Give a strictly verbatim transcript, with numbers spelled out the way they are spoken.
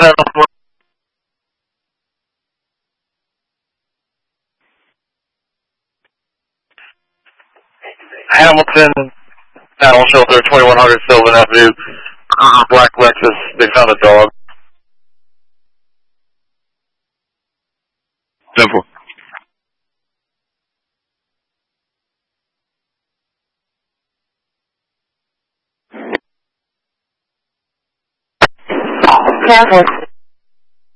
Hamilton, Animal Shelter, twenty-one hundred Sylvan Avenue, black Lexus, they found a dog. Simple. Catholic.